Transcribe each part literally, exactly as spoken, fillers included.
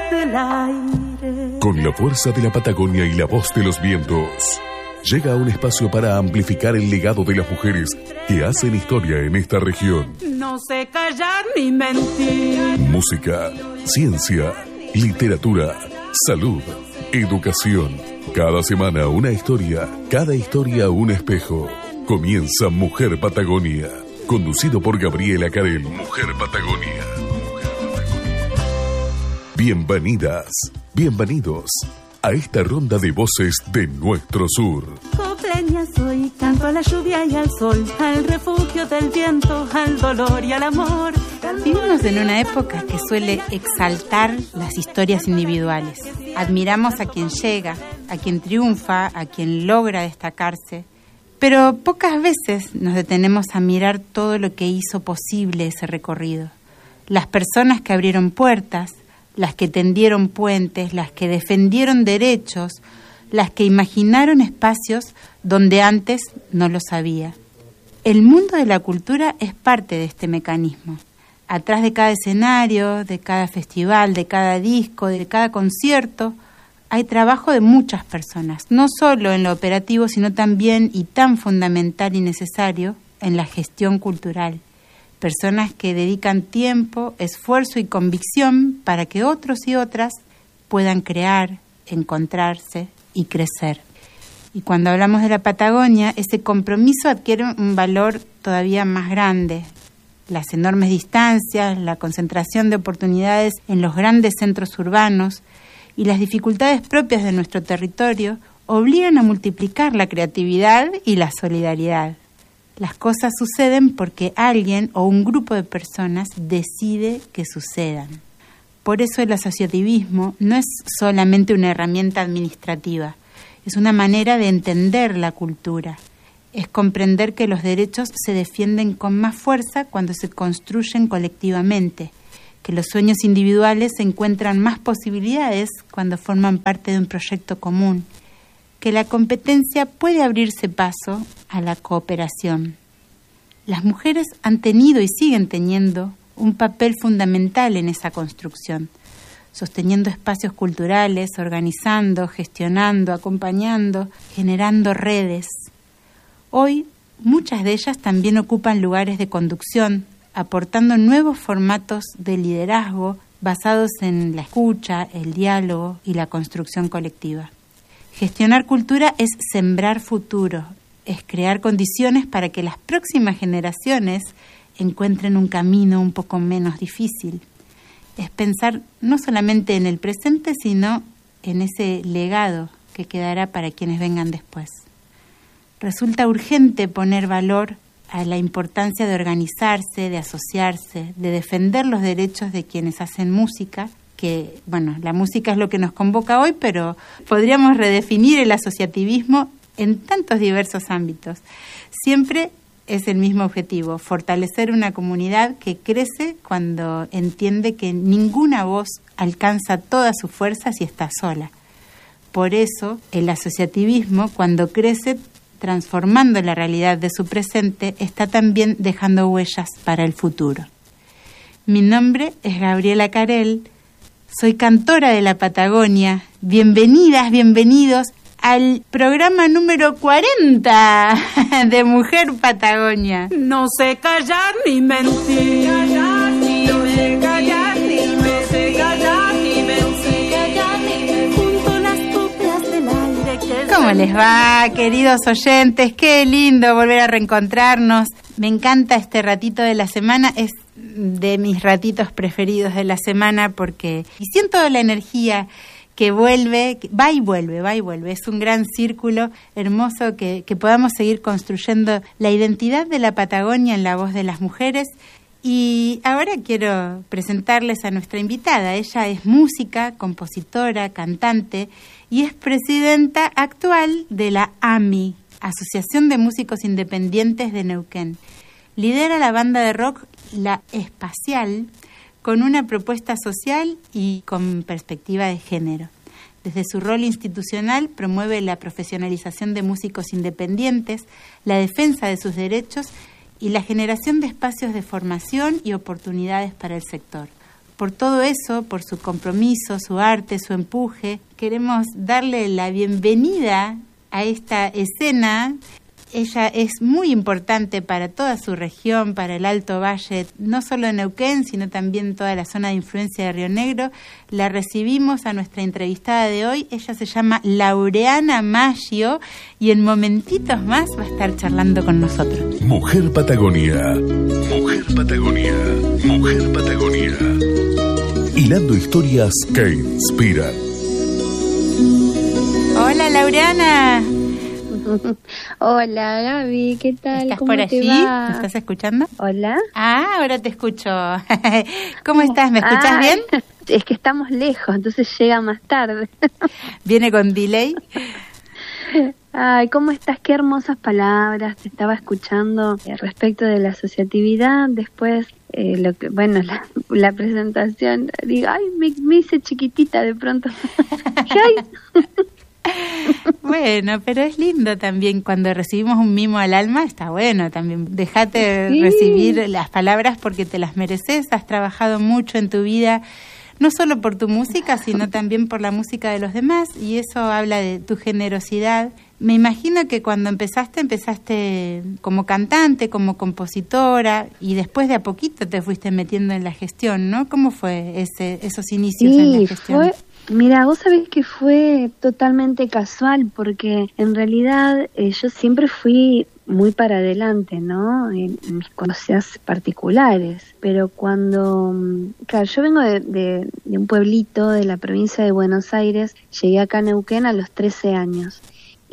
del aire. Con la fuerza de la Patagonia y la voz de los vientos, llega a un espacio para amplificar el legado de las mujeres que hacen historia en esta región. No sé callar ni mentir. Música, ciencia, literatura, salud, educación. Cada semana una historia, cada historia un espejo. Comienza Mujer Patagonia, conducido por Gabriela Carel. Mujer Patagonia. Bienvenidas, bienvenidos a esta ronda de voces de nuestro sur. Copleña soy, canto a la lluvia y al sol, al refugio del viento, al dolor y al amor. Vivimos en una época que suele exaltar las historias individuales. Admiramos a quien llega, a quien triunfa, a quien logra destacarse, pero pocas veces nos detenemos a mirar todo lo que hizo posible ese recorrido. Las personas que abrieron puertas, las que tendieron puentes, las que defendieron derechos, las que imaginaron espacios donde antes no los había. El mundo de la cultura es parte de este mecanismo. Atrás de cada escenario, de cada festival, de cada disco, de cada concierto, hay trabajo de muchas personas, no solo en lo operativo, sino también, y tan fundamental y necesario, en la gestión cultural. Personas que dedican tiempo, esfuerzo y convicción para que otros y otras puedan crear, encontrarse y crecer. Y cuando hablamos de la Patagonia, ese compromiso adquiere un valor todavía más grande. Las enormes distancias, la concentración de oportunidades en los grandes centros urbanos y las dificultades propias de nuestro territorio obligan a multiplicar la creatividad y la solidaridad. Las cosas suceden porque alguien o un grupo de personas decide que sucedan. Por eso el asociativismo no es solamente una herramienta administrativa, es una manera de entender la cultura. Es comprender que los derechos se defienden con más fuerza cuando se construyen colectivamente, que los sueños individuales encuentran más posibilidades cuando forman parte de un proyecto común, que la competencia puede abrirse paso a la cooperación. Las mujeres han tenido y siguen teniendo un papel fundamental en esa construcción, sosteniendo espacios culturales, organizando, gestionando, acompañando, generando redes. Hoy, muchas de ellas también ocupan lugares de conducción, aportando nuevos formatos de liderazgo basados en la escucha, el diálogo y la construcción colectiva. Gestionar cultura es sembrar futuro, es crear condiciones para que las próximas generaciones encuentren un camino un poco menos difícil. Es pensar no solamente en el presente, sino en ese legado que quedará para quienes vengan después. Resulta urgente poner valor a la importancia de organizarse, de asociarse, de defender los derechos de quienes hacen música, que, bueno, la música es lo que nos convoca hoy, pero podríamos redefinir el asociativismo en tantos diversos ámbitos. Siempre es el mismo objetivo, fortalecer una comunidad que crece cuando entiende que ninguna voz alcanza toda su fuerza si está sola. Por eso, el asociativismo, cuando crece, transformando la realidad de su presente, está también dejando huellas para el futuro. Mi nombre es Gabriela Carel, soy cantora de la Patagonia. Bienvenidas, bienvenidos al programa número cuarenta de Mujer Patagonia. No sé callar ni mentir. No sé callar ni mentir. Junto a las coplas del aire que... ¿Cómo les va, queridos oyentes? Qué lindo volver a reencontrarnos. Me encanta este ratito de la semana, es de mis ratitos preferidos de la semana porque y siento la energía que vuelve, que va y vuelve, va y vuelve. Es un gran círculo hermoso que, que podamos seguir construyendo la identidad de la Patagonia en la voz de las mujeres. Y ahora quiero presentarles a nuestra invitada. Ella es música, compositora, cantante y es presidenta actual de la A M I, Asociación de Músicos Independientes de Neuquén. Lidera la banda de rock La Espacial, con una propuesta social y con perspectiva de género. Desde su rol institucional promueve la profesionalización de músicos independientes, la defensa de sus derechos y la generación de espacios de formación y oportunidades para el sector. por todo eso, por su compromiso, su arte, su empuje. Queremos darle la bienvenida a esta escena. Ella es muy importante para toda su región, para el Alto Valle, no solo en Neuquén, sino también toda la zona de influencia de Río Negro. La recibimos a nuestra entrevistada de hoy. Ella se llama Laureana Maggio y en momentitos más va a estar charlando con nosotros. Mujer Patagonia. Mujer Patagonia. Mujer Patagonia. Hilando historias que inspiran. Hola, Laureana. Hola, Gaby, ¿qué tal? ¿Estás ¿Cómo por allí? te va? ¿Me estás escuchando? Hola. Ah, ahora te escucho. ¿Cómo estás? ¿Me escuchas ah, bien? Es que estamos lejos, entonces llega más tarde. ¿Viene con delay? Ay, ¿cómo estás? Qué hermosas palabras. Te estaba escuchando eh, respecto de la asociatividad. Después, eh, lo que, bueno, la, la presentación. Digo, ay, me, me hice chiquitita de pronto. Ay. Bueno, pero es lindo también cuando recibimos un mimo al alma, está bueno también. Déjate sí. recibir las palabras porque te las mereces, has trabajado mucho en tu vida, no solo por tu música, sino también por la música de los demás, y eso habla de tu generosidad. Me imagino que cuando empezaste, empezaste como cantante, como compositora, y después de a poquito te fuiste metiendo en la gestión, ¿no? ¿Cómo fue ese, esos inicios sí, en la gestión? Fue... Mira, vos sabés que fue totalmente casual porque en realidad eh, yo siempre fui muy para adelante, ¿no? En, en mis cosas particulares, pero cuando, claro, yo vengo de, de, de un pueblito de la provincia de Buenos Aires, llegué acá a Neuquén a los trece años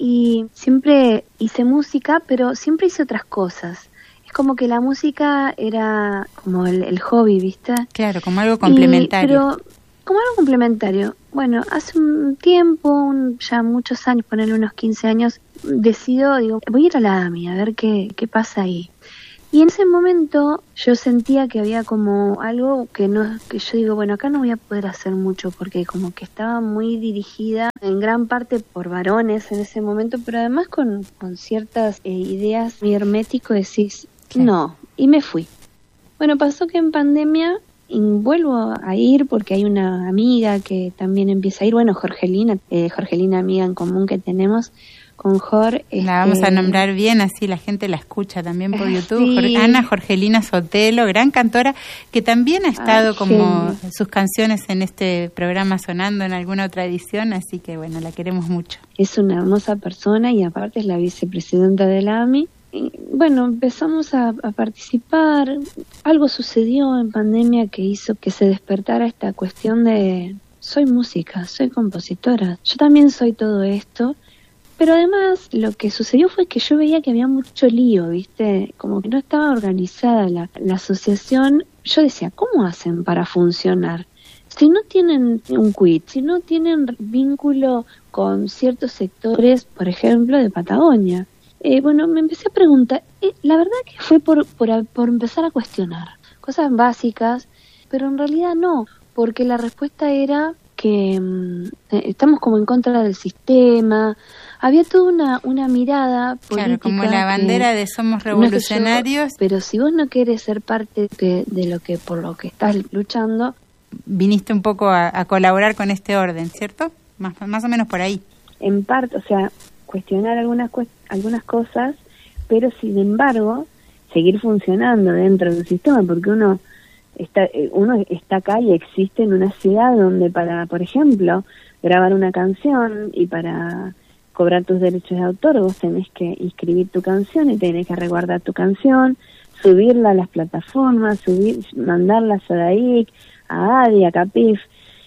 y siempre hice música, pero siempre hice otras cosas. Es como que la música era como el, el hobby, ¿viste? Claro, como algo complementario. Y, pero como algo complementario. Bueno, hace un tiempo, un, ya muchos años, ponerle unos quince años, decido, digo, voy a ir a la AMI a ver qué, qué pasa ahí. Y en ese momento yo sentía que había como algo que no, que yo digo, bueno, acá no voy a poder hacer mucho porque como que estaba muy dirigida en gran parte por varones en ese momento, pero además con, con ciertas eh, ideas muy hermético, decís, sí. no, y me fui. Bueno, pasó que en pandemia y vuelvo a ir porque hay una amiga que también empieza a ir, bueno, Jorgelina, eh, Jorgelina, amiga en común que tenemos con Jor. Este, la vamos a nombrar bien, así la gente la escucha también por YouTube. Sí. Jorge, Ana Jorgelina Sotelo, gran cantora, que también ha estado Ay, como sí. sus canciones en este programa sonando en alguna otra edición, así que bueno, la queremos mucho. Es una hermosa persona y aparte es la vicepresidenta de la AMI. Y bueno, empezamos a, a participar, algo sucedió en pandemia que hizo que se despertara esta cuestión de soy música, soy compositora, yo también soy todo esto, pero además lo que sucedió fue que yo veía que había mucho lío, ¿viste? Como que no estaba organizada la, la asociación. Yo decía, ¿cómo hacen para funcionar? Si no tienen un quit, si no tienen vínculo con ciertos sectores, por ejemplo, de Patagonia. Eh, bueno, me empecé a preguntar, eh, la verdad que fue por, por, por empezar a cuestionar cosas básicas, pero en realidad no, porque la respuesta era que eh, estamos como en contra del sistema, había toda una, una mirada política. Claro, como la bandera de somos revolucionarios. No yo, pero si vos no querés ser parte de, de lo que por lo que estás luchando. Viniste un poco a, a colaborar con este orden, ¿cierto? Más, más o menos por ahí. En parte, o sea, cuestionar algunas algunas cosas, pero sin embargo seguir funcionando dentro del sistema, porque uno está uno está acá y existe en una ciudad donde para, por ejemplo, grabar una canción y para cobrar tus derechos de autor vos tenés que inscribir tu canción y tenés que resguardar tu canción, subirla a las plataformas, subir, mandarla a Sodaic, a ADI, a CAPIF.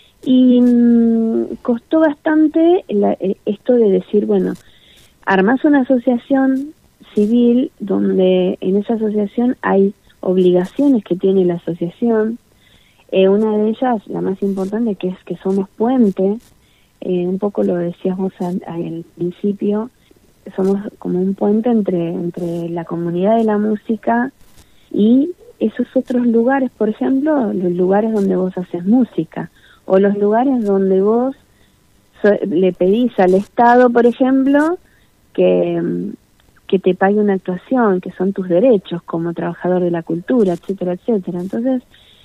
Y mmm, costó bastante la, esto de decir, bueno, armás una asociación civil donde en esa asociación hay obligaciones que tiene la asociación. Eh, una de ellas, la más importante, que es que somos puente, eh, un poco lo decías vos al, al principio, somos como un puente entre, entre la comunidad de la música y esos otros lugares, por ejemplo, los lugares donde vos haces música, o los lugares donde vos so, le pedís al Estado, por ejemplo, que, que te pague una actuación, que son tus derechos como trabajador de la cultura, etcétera, etcétera. Entonces,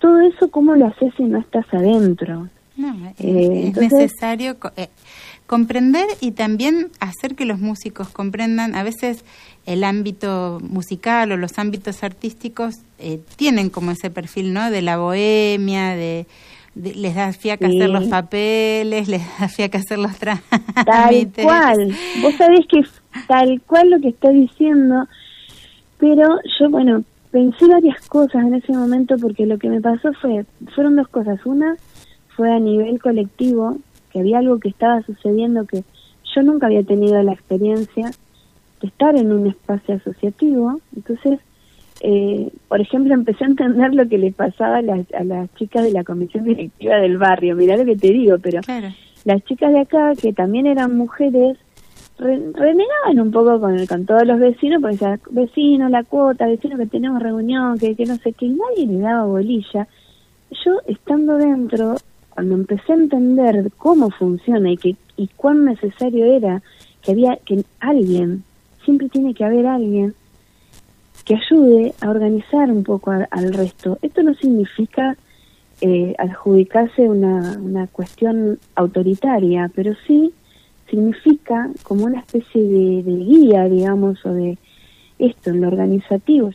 todo eso, ¿cómo lo haces si no estás adentro? No, eh, es entonces, necesario eh, comprender y también hacer que los músicos comprendan. A veces el ámbito musical o los ámbitos artísticos eh, tienen como ese perfil, ¿no? De la bohemia, de, de les da fiaca sí. hacer los papeles, les da fiaca hacer los trámites. Tal cual. Vos sabés que tal cual lo que está diciendo, pero yo, bueno, pensé varias cosas en ese momento porque lo que me pasó fue, fueron dos cosas. Una fue a nivel colectivo, que había algo que estaba sucediendo que yo nunca había tenido la experiencia de estar en un espacio asociativo. Entonces, eh, por ejemplo, empecé a entender lo que le pasaba a las, a las chicas de la comisión directiva del barrio. Mirá lo que te digo, pero claro. Las chicas de acá, que también eran mujeres, re, renegaban un poco con, con todos los vecinos, porque decían, vecino, la cuota, vecino que tenemos reunión, que, que no sé qué, y nadie le daba bolilla. Yo, estando dentro, cuando empecé a entender cómo funciona y que y cuán necesario era que había que alguien, siempre tiene que haber alguien que ayude a organizar un poco a, al resto. Esto no significa eh, adjudicarse una, una cuestión autoritaria, pero sí significa como una especie de, de guía, digamos, o de esto en lo organizativo.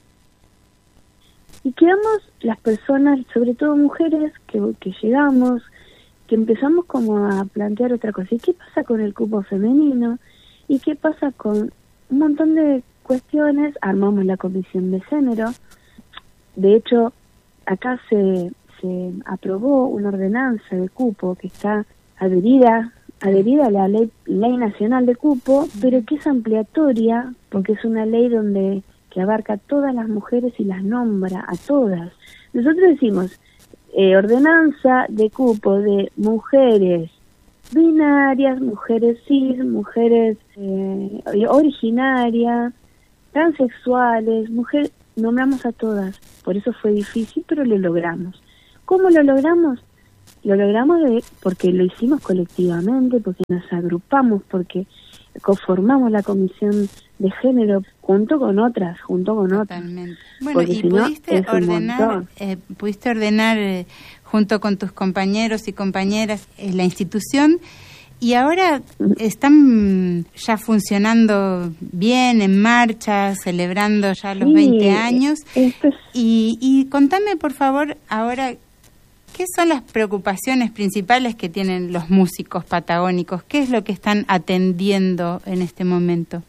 Y quedamos las personas, sobre todo mujeres, que, que llegamos, que empezamos como a plantear otra cosa. ¿Y qué pasa con el cupo femenino? ¿Y qué pasa con un montón de cuestiones? Armamos la comisión de género. De hecho, acá se, se aprobó una ordenanza de cupo que está adherida, adherida a la ley, ley nacional de cupo, pero que es ampliatoria, porque es una ley donde que abarca a todas las mujeres y las nombra a todas. Nosotros decimos, eh, ordenanza de cupo de mujeres binarias, mujeres cis, mujeres eh, originarias, transexuales, mujeres, nombramos a todas. Por eso fue difícil, pero lo logramos. ¿Cómo lo logramos? Lo logramos de, porque lo hicimos colectivamente, porque nos agrupamos, porque conformamos la comisión de género junto con otras, junto con otras. Totalmente. Bueno, y si pudiste, no, ordenar, eh, pudiste ordenar eh, junto con tus compañeros y compañeras eh, la institución, y ahora están ya funcionando bien, en marcha, celebrando ya los sí, veinte años. Es... Y, y contame, por favor, ahora, ¿qué son las preocupaciones principales que tienen los músicos patagónicos? ¿Qué es lo que están atendiendo en este momento?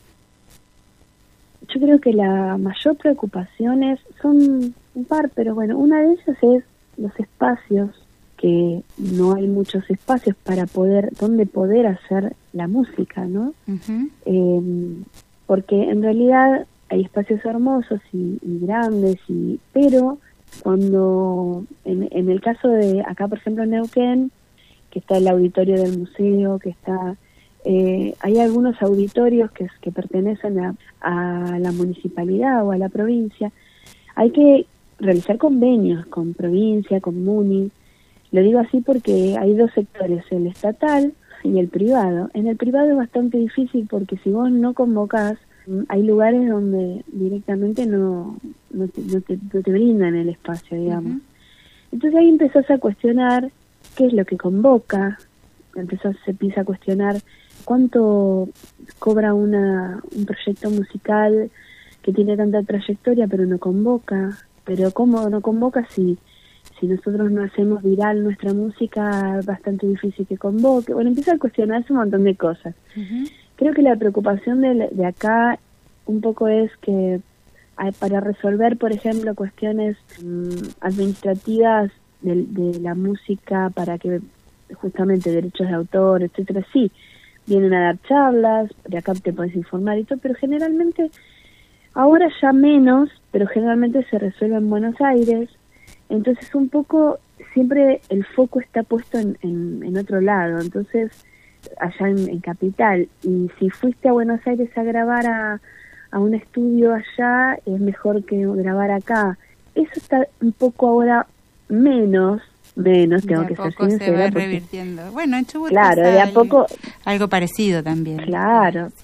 Yo creo que la mayor preocupación es, son un par, pero bueno, una de ellas es los espacios, que no hay muchos espacios para poder, donde poder hacer la música, ¿no? Uh-huh. Eh, porque en realidad hay espacios hermosos y, y grandes, y pero cuando, en, en el caso de acá, por ejemplo, en Neuquén, que está el auditorio del museo, que está... Eh, hay algunos auditorios que, que pertenecen a, a la municipalidad o a la provincia. Hay que realizar convenios con provincia, con MUNI. Lo digo así porque hay dos sectores, el estatal y el privado. En el privado es bastante difícil porque si vos no convocás, hay lugares donde directamente no, no, te, no, te, no te brindan el espacio, digamos. Uh-huh. Entonces ahí empezás a cuestionar qué es lo que convoca, empezás, se empieza a cuestionar cuánto cobra una un proyecto musical que tiene tanta trayectoria pero no convoca, pero cómo no convoca si si nosotros no hacemos viral nuestra música, es bastante difícil que convoque. Bueno, empieza a cuestionarse un montón de cosas. Uh-huh. Creo que la preocupación de, de acá un poco es que hay, para resolver, por ejemplo, cuestiones um, administrativas de, de la música, para que justamente derechos de autor, etcétera, sí, vienen a dar charlas, de acá te puedes informar y todo, pero generalmente, ahora ya menos, pero generalmente se resuelve en Buenos Aires. Entonces un poco siempre el foco está puesto en, en, en otro lado, entonces allá en, en Capital, y si fuiste a Buenos Aires a grabar a, a un estudio allá, es mejor que grabar acá. Eso está un poco ahora menos, menos, tengo que ser sincera. Se va revirtiendo. Bueno, en Chubut claro, de a poco algo parecido también. Claro. Sí.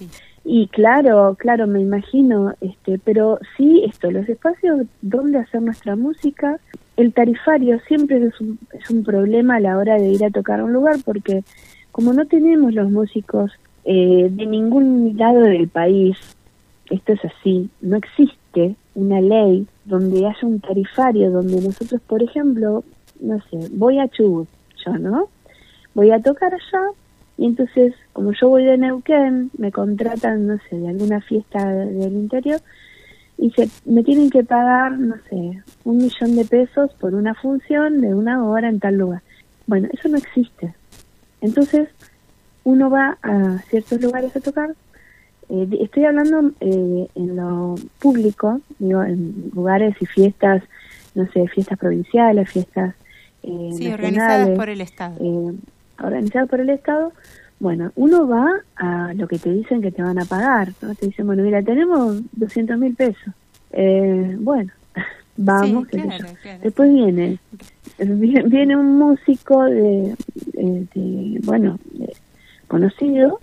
Y claro, claro, me imagino, este, pero sí, esto, los espacios donde hacer nuestra música, el tarifario siempre es un, es un problema a la hora de ir a tocar a un lugar, porque como no tenemos los músicos eh, de ningún lado del país, esto es así, no existe una ley donde haya un tarifario, donde nosotros, por ejemplo, no sé, voy a Chubut, yo, ¿no? Voy a tocar allá, y entonces, como yo voy de Neuquén, me contratan, no sé, de alguna fiesta del interior, y se me tienen que pagar, no sé, un millón de pesos por una función de una hora en tal lugar. Bueno, eso no existe. Entonces, uno va a ciertos lugares a tocar. Eh, estoy hablando eh, en lo público, digo, en lugares y fiestas, no sé, fiestas provinciales, fiestas eh, sí, nacionales, organizadas por el Estado. Eh, organizadas por el Estado. Bueno, uno va a lo que te dicen que te van a pagar, ¿no? Te dicen, bueno, mira, tenemos doscientos mil pesos. Eh, bueno, vamos. Sí, claro, claro. Después viene, viene un músico de, de, de bueno, de, conocido,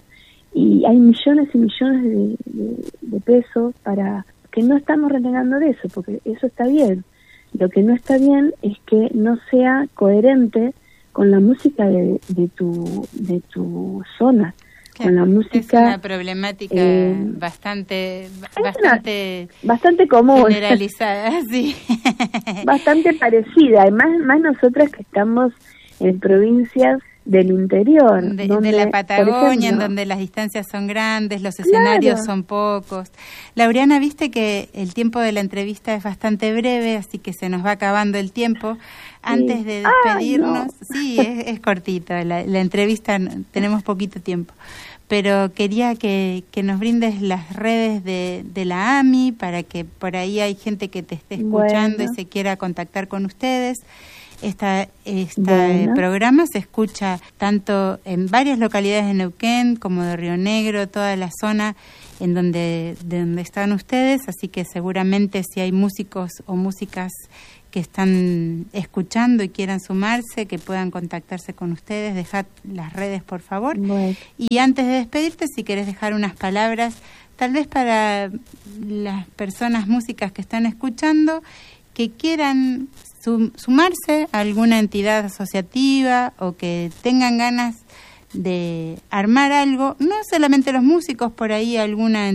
y hay millones y millones de, de, de pesos para que no estamos renegando de eso, porque eso está bien. Lo que no está bien es que no sea coherente con la música de, de tu de tu zona, claro, con la música. Es una problemática eh, bastante bastante una, bastante común, generalizada, sí, bastante parecida, además más nosotras que estamos en provincias del interior, de, donde, de la Patagonia, ejemplo, en donde las distancias son grandes, los escenarios claro. son pocos. Laureana, viste que el tiempo de la entrevista es bastante breve, así que se nos va acabando el tiempo. Antes sí. de despedirnos, Ay, no. sí, es, es cortita, la, la entrevista, tenemos poquito tiempo, pero quería que, que nos brindes las redes de, de la A M I, para que por ahí hay gente que te esté escuchando bueno. y se quiera contactar con ustedes. Esta, este bueno. programa se escucha tanto en varias localidades de Neuquén como de Río Negro, toda la zona en donde, de donde están ustedes, así que seguramente si hay músicos o músicas que están escuchando y quieran sumarse, que puedan contactarse con ustedes, dejad las redes por favor. Bueno. Y antes de despedirte, si querés dejar unas palabras, tal vez para las personas músicas que están escuchando, que quieran sumarse a alguna entidad asociativa o que tengan ganas de armar algo, no solamente los músicos, por ahí alguna